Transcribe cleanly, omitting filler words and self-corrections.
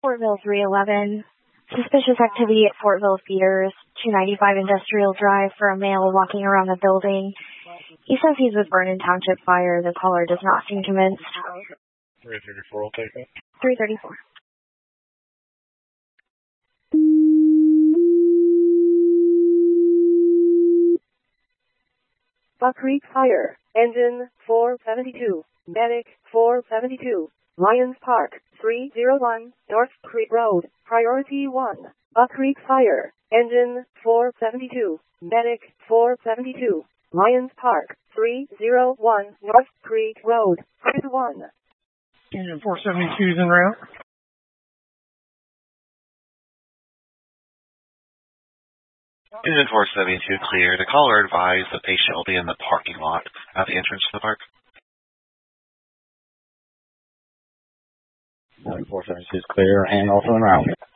Fortville 311. Suspicious activity at Fortville Feeders, 295 Industrial Drive for a male walking around the building. He says he's with Vernon Township Fire. The caller does not seem convinced. 334 will take it. 334. Buck Creek Fire, Engine 472, Medic 472, Lions Park 301, North Creek Road, Priority 1. Buck Creek Fire, Engine 472, Medic 472, Lions Park 301, North Creek Road, Priority 1. Engine 472 is en route. Engine 472 clear. The caller advised the patient will be in the parking lot at the entrance to the park. 472 is clear and also en route.